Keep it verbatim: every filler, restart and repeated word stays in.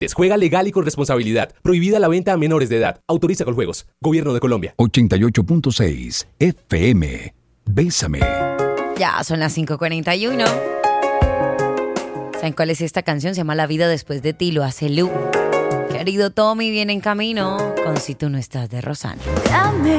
Juega legal y con responsabilidad. Prohibida la venta a menores de edad. Autoriza con juegos. Gobierno de Colombia. ochenta y ocho punto seis F M. Bésame. Ya son las cinco cuarenta y uno. ¿Saben cuál es esta canción? Se llama La vida después de ti. Lo hace Lu. Querido Tommy, viene en camino con Si tú no estás de Rosana. Dame